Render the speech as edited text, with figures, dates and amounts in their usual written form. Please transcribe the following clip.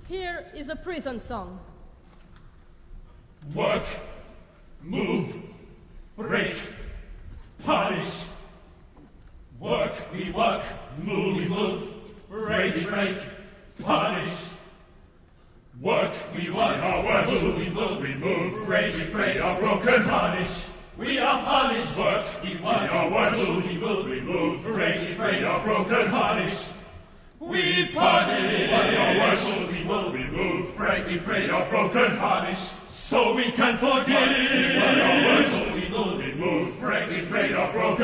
Here is a prison song. Work, move, break, punish. Work, we work, move, we move, break, punish. Work, we work, our work, move, we move, break, our broken punish. We are punished. Work, we work, our work, move, we move, break, our broken punish. We punish. Our work, we move, break, our broken punish. So we can forgive. Our work, we move, break, our broken